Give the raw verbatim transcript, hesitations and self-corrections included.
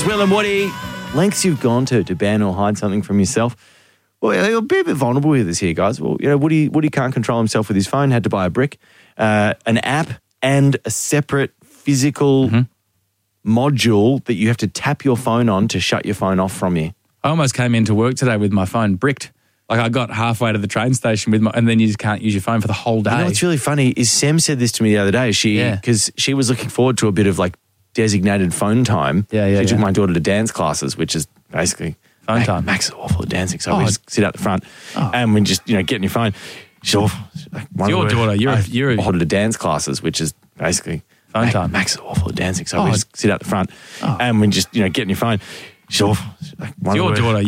It's Will and Woody. Lengths you've gone to to ban or hide something from yourself. Well, you'll be a bit vulnerable with this here, guys. Well, you know, Woody, Woody can't control himself with his phone, had to buy a brick, uh, an app, and a separate physical mm-hmm. module that you have to tap your phone on to shut your phone off from you. I almost came into work today with my phone bricked. Like I got halfway to the train station with my, and then you just can't use your phone for the whole day. You know what's really funny is Sam said this to me the other day. She, because yeah. she was looking forward to a bit of like designated phone time. Yeah, yeah. She yeah. took my daughter to dance classes, which is basically phone Max, time. Max is awful at dancing, so oh. we just sit out the front oh. and we just you know get in your phone. She's awful. Like, it's your daughter. You're, I, a, you're a, ordered to dance classes, which is basically phone Max, time. Max is awful at dancing, so oh. we just sit out the front oh. and we just you know get in your phone. She's awful. Like, it's your daughter.